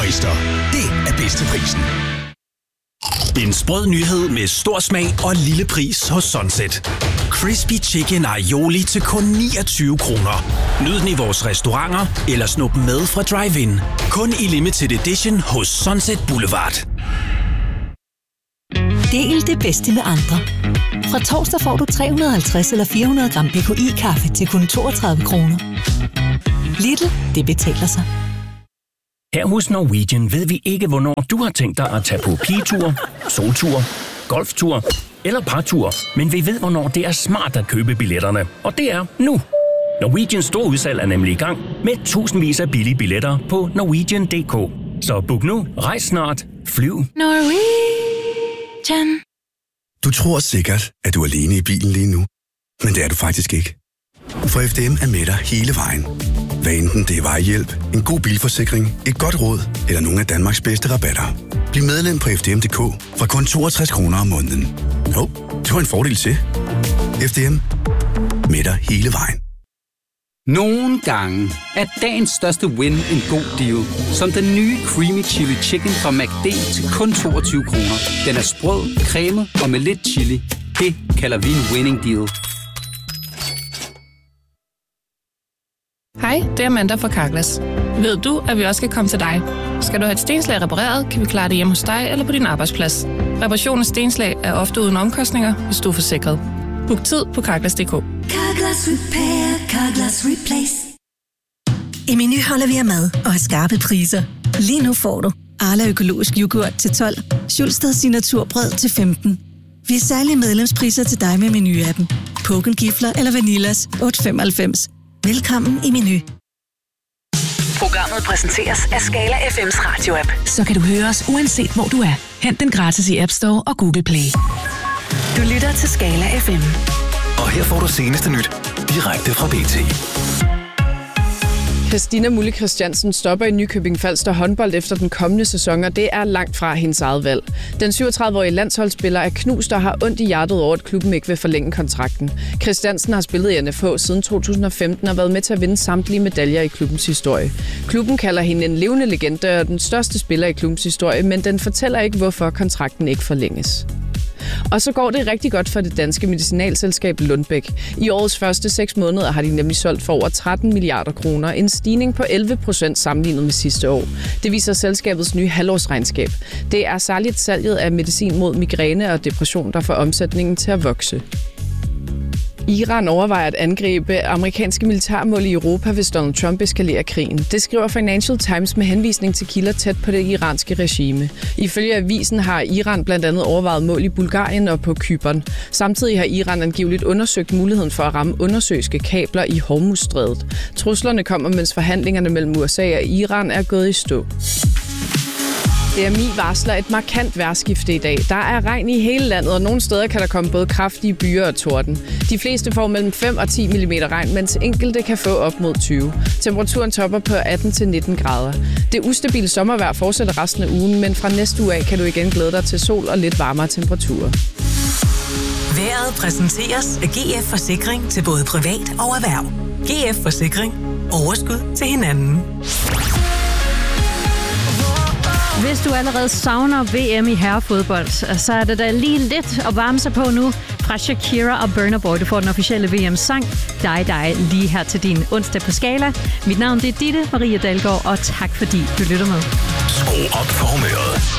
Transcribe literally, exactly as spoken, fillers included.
Twister. Det er bedste prisen. En sprød nyhed med stor smag og lille pris hos Sunset. Crispy Chicken Aioli til kun niogtyve kroner. Nyd den i vores restauranter eller snup den med fra Drive-In. Kun i limited edition hos Sunset Boulevard. Del det bedste med andre. Fra torsdag får du tre hundrede og halvtreds eller fire hundrede gram B K I-kaffe til kun toogtredive kroner. Lidl, det betaler sig. Her hos Norwegian ved vi ikke, hvornår du har tænkt dig at tage på pigetur, soltur, golftur eller partur, men vi ved, hvornår det er smart at købe billetterne. Og det er nu. Norwegians store udsalg er nemlig i gang med tusindvis af billige billetter på norwegian punktum d k. Så book nu, rejs snart, flyv. Norwegian. Du tror sikkert, at du er alene i bilen lige nu, men det er du faktisk ikke. For F D M er med dig hele vejen. Hvad enten det er vejhjælp, en god bilforsikring, et godt råd eller nogle af Danmarks bedste rabatter. Bliv medlem på f d m punktum d k fra kun toogtres kroner om måneden. Jo, det var en fordel til. F D M. Med dig hele vejen. Nogle gange er dagens største win en god deal. Som den nye Creamy Chili Chicken fra McD til kun toogtyve kroner. Den er sprød, cremet og med lidt chili. Det kalder vi en winning deal. Hej, det er Amanda fra Carglass. Ved du, at vi også skal komme til dig? Skal du have et stenslag repareret, kan vi klare det hjemme hos dig eller på din arbejdsplads. Reparation af stenslag er ofte uden omkostninger, hvis du er forsikret. Book tid på carglass punktum d k. Carglass Repair, Carglass Replace. I Meny holder vi af mad og har skarpe priser. Lige nu får du Arla økologisk yoghurt til tolv, Schulstad signaturbrød til femten. Vi har særlige medlemspriser til dig med Meny-appen. Poken Gifler eller Vanillas otte femoghalvfems. Velkommen i Meny. Programmet præsenteres af Skala F M's radio-app. Så kan du høre os uanset hvor du er. Hent den gratis i App Store og Google Play. Du lytter til Skala F M. Og her får du seneste nyt direkte fra B T. Christina Mulle Christiansen stopper i Nykøbing Falster håndbold efter den kommende sæson, og det er langt fra hendes eget valg. Den syvogtredive-årige landsholdsspiller er knust og har ondt i hjertet over, at klubben ikke vil forlænge kontrakten. Christiansen har spillet i N F H siden to tusind og femten og været med til at vinde samtlige medaljer i klubbens historie. Klubben kalder hende en levende legende og den største spiller i klubbens historie, men den fortæller ikke, hvorfor kontrakten ikke forlænges. Og så går det rigtig godt for det danske medicinalselskab Lundbeck. I årets første seks måneder har de nemlig solgt for over tretten milliarder kroner, en stigning på elleve procent sammenlignet med sidste år. Det viser selskabets nye halvårsregnskab. Det er særligt salget af medicin mod migræne og depression, der får omsætningen til at vokse. Iran overvejer at angribe amerikanske militærmål i Europa, hvis Donald Trump eskalerer krigen. Det skriver Financial Times med henvisning til kilder tæt på det iranske regime. Ifølge avisen har Iran blandt andet overvejet mål i Bulgarien og på Cypern. Samtidig har Iran angiveligt undersøgt muligheden for at ramme undersøiske kabler i Hormuzstrædet. Truslerne kommer, mens forhandlingerne mellem U S A og Iran er gået i stå. D M I varsler et markant vejrskifte i dag. Der er regn i hele landet, og nogle steder kan der komme både kraftige byer og torden. De fleste får mellem fem og ti millimeter regn, mens enkelte kan få op mod tyve. Temperaturen topper på atten til nitten grader. Det ustabile sommervejr fortsætter resten af ugen, men fra næste uge af kan du igen glæde dig til sol og lidt varmere temperaturer. Været præsenteres af G F Forsikring til både privat og erhverv. G F Forsikring. Overskud til hinanden. Hvis du allerede savner V M i herrefodbold, så er det da lige lidt at varme sig på nu. Fra Shakira og Burna Boy, du får den officielle V M-sang Dig Dig lige her til din onsdag på Skala. Mit navn det er Ditte Maria Dalgaard, og tak fordi du lytter med. Skru op for humøret.